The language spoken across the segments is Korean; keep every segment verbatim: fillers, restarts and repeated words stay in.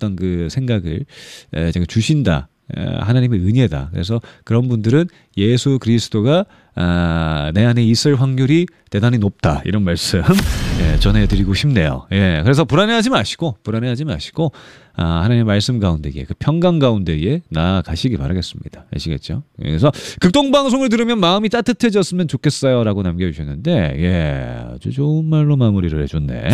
어떤 그 생각을 에, 제가 주신다. 하나님의 은혜다. 그래서 그런 분들은 예수 그리스도가 아, 내 안에 있을 확률이 대단히 높다. 이런 말씀 예, 전해드리고 싶네요. 예, 그래서 불안해하지 마시고 불안해하지 마시고 아, 하나님의 말씀 가운데에 그 평강 가운데에 나아가시기 바라겠습니다. 아시겠죠? 그래서 극동방송을 들으면 마음이 따뜻해졌으면 좋겠어요 라고 남겨주셨는데 예, 아주 좋은 말로 마무리를 해줬네.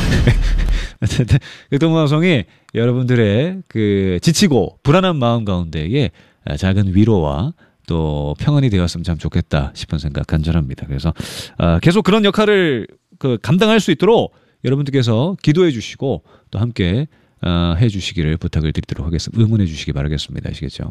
어쨌든 극동방송이 여러분들의 그 지치고 불안한 마음 가운데에 작은 위로와 또 평안이 되었으면 참 좋겠다 싶은 생각 간절합니다. 그래서 어, 계속 그런 역할을 그 감당할 수 있도록 여러분들께서 기도해 주시고 또 함께 어, 해 주시기를 부탁을 드리도록 하겠습니다. 응원해 주시기 바라겠습니다. 아시겠죠?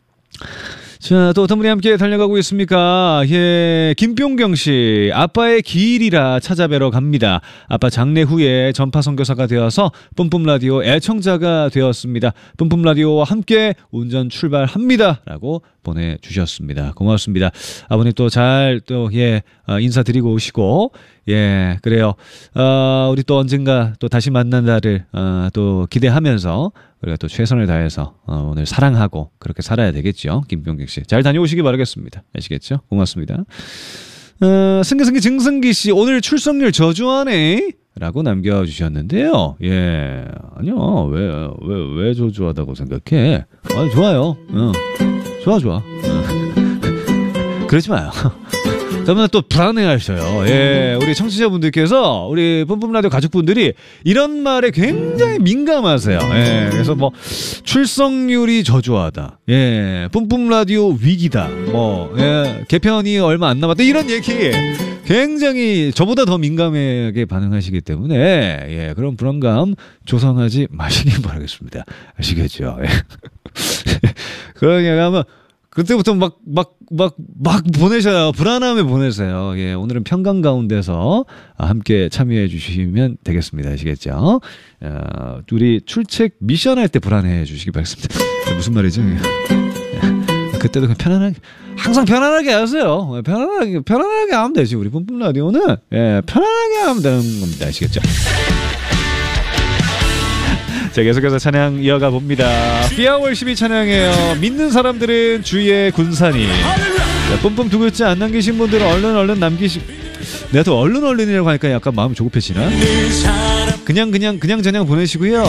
자, 또 어떤 분이 함께 달려가고 있습니까? 예, 김병경 씨, 아빠의 기일이라 찾아뵈러 갑니다. 아빠 장례 후에 전파 선교사가 되어서 뿜뿜 라디오 애청자가 되었습니다. 뿜뿜 라디오와 함께 운전 출발합니다. 라고 보내주셨습니다. 고맙습니다. 아버님 또 잘 또 예 어, 인사드리고 오시고 예 그래요. 어, 우리 또 언젠가 또 다시 만난 날을 어, 또 기대하면서 우리가 또 최선을 다해서 어, 오늘 사랑하고 그렇게 살아야 되겠죠. 김병경 씨 잘 다녀오시기 바라겠습니다. 아시겠죠? 고맙습니다. 어, 승기승기 증승기 씨 오늘 출석률 저조하네 라고 남겨주셨는데요. 예 아니요 왜 왜 왜 저조하다고 생각해? 아 좋아요. 어. 좋아 좋아. 어. 그러지 마요. 저번에 또 불안해하셔요. 예, 우리 청취자분들께서 우리 뿜뿜라디오 가족분들이 이런 말에 굉장히 민감하세요. 예, 그래서 뭐 출석률이 저조하다. 예, 뿜뿜라디오 위기다. 뭐 예, 개편이 얼마 안 남았다. 이런 얘기 굉장히 저보다 더 민감하게 반응하시기 때문에 예, 그런 불안감 조성하지 마시기 바라겠습니다. 아시겠죠? 예. 그러니까 하면 그때부터 막, 막, 막, 막 보내셔요. 불안함에 보내세요. 예, 오늘은 평강 가운데서 함께 참여해 주시면 되겠습니다. 아시겠죠? 어, 우리 출첵 미션 할 때 불안해 주시기 바라겠습니다. 무슨 말이죠? 예. 그때도 그냥 편안하게, 항상 편안하게 하세요. 편안하게, 편안하게 하면 되지. 우리 뿜뿜 라디오는, 예, 편안하게 하면 되는 겁니다. 아시겠죠? 자, 계속해서 찬양 이어가 봅니다. 피아월십이 찬양이에요. 믿는 사람들은 주의 군산이. 자, 뿜뿜 두 글자 안 남기신 분들은 얼른 얼른 남기시. 내가 또 얼른 얼른이라고 하니까 약간 마음이 조급해지나? 그냥 그냥 그냥 저냥 보내시고요.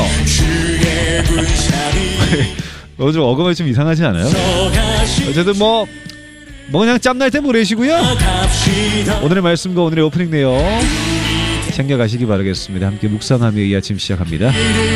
오늘 어감이 좀 이상하지 않아요? 어쨌든 뭐, 뭐 그냥 짬날 때 보내시고요. 오늘의 말씀과 오늘의 오프닝 내용 챙겨가시기 바라겠습니다. 함께 묵상하며 이 아침 시작합니다.